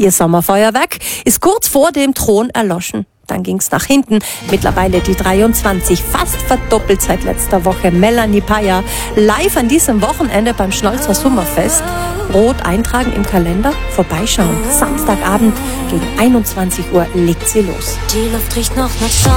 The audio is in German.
Ihr Sommerfeuerwerk ist kurz vor dem Thron erloschen. Dann ging's nach hinten. Mittlerweile die 23, fast verdoppelt seit letzter Woche. Melanie Paya live an diesem Wochenende beim Schnolzer Sommerfest. Rot eintragen im Kalender, vorbeischauen. Samstagabend gegen 21 Uhr legt sie los. Die Luft riecht noch nach